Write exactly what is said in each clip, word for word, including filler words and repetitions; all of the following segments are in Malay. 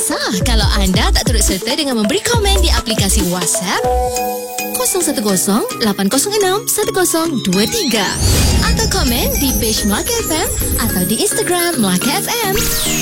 sah kalau anda tak turut serta dengan memberi komen di aplikasi WhatsApp kosong satu kosong lapan kosong enam satu kosong dua tiga atau komen di page Melaka F M atau di Instagram Melaka F M.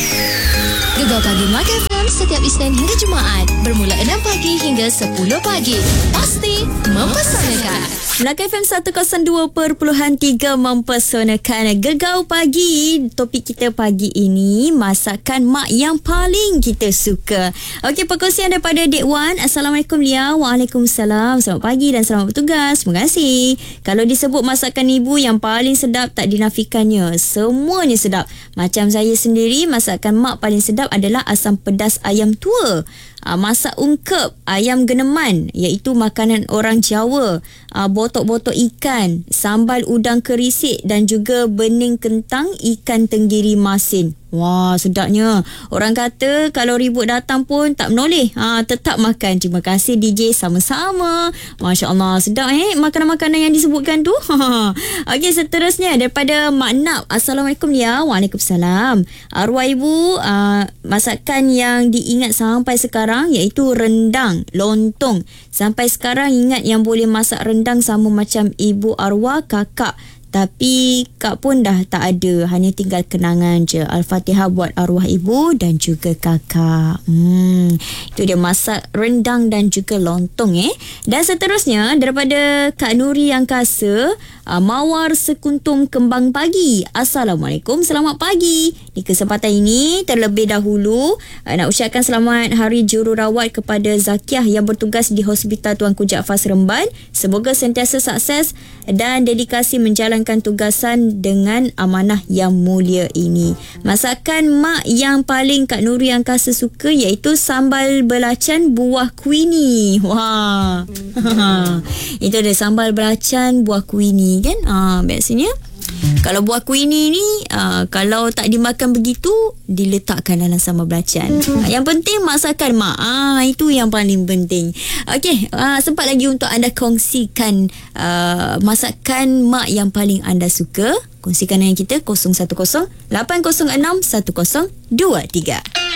Gegar Pagi Melaka F M setiap Isnin hingga Jumaat bermula enam pagi hingga sepuluh pagi. Pasti mempesonakan. Melaka F M seratus dua perpuluhan tiga mempesonakan. Gegar Pagi. Topik kita pagi ini masakan mak yang paling kita suka. Okey, perkongsian daripada Dek Wan. Assalamualaikum Lia. Waalaikumsalam. Selamat pagi dan selamat bertugas. Terima kasih. Kalau disebut masakan ibu yang paling sedap, tak dinafikannya. Semuanya sedap. Macam saya sendiri, masakan mak paling sedap adalah asam pedas ayam tua. Uh, masak ungkep ayam geneman, iaitu makanan orang Jawa, uh, botok-botok ikan, sambal udang kerisik dan juga bening kentang ikan tenggiri masin. Wah, sedapnya. Orang kata kalau ribut datang pun tak menoleh. Ha, tetap makan. Terima kasih D J, sama-sama. Masya Allah, sedap eh makanan-makanan yang disebutkan tu. Okey, seterusnya daripada Mak Nap. Assalamualaikum ya. Waalaikumsalam. Arwah ibu, uh, masakan yang diingat sampai sekarang iaitu rendang, lontong. Sampai sekarang ingat yang boleh masak rendang sama macam ibu arwah kakak. Tapi kak pun dah tak ada, hanya tinggal kenangan je. Al-Fatihah buat arwah ibu dan juga kakak. Hmm, itu dia masak rendang dan juga lontong eh. Dan seterusnya daripada Kak Nuri Angkasa, uh, Mawar Sekuntum Kembang Pagi. Assalamualaikum, selamat pagi. Di kesempatan ini terlebih dahulu uh, nak ucapkan selamat Hari Jururawat kepada Zakiah yang bertugas di Hospital Tuanku Jaafar Seremban. Semoga sentiasa sukses dan dedikasi menjalankan tugasan dengan amanah yang mulia ini. Masakan mak yang paling Kak Nuri Angkasa suka iaitu sambal belacan buah kuini. Wah. Itu ada sambal belacan buah kuini kan? Ah, biasanya kalau buah kuini ni uh, kalau tak dimakan begitu, diletakkan dalam sambal belacan. Uh, yang penting masakan mak. Ah, itu yang paling penting. Okey, uh, sempat lagi untuk anda kongsikan uh, masakan mak yang paling anda suka. Kongsikan dengan kita kosong satu kosong lapan kosong enam satu kosong dua tiga.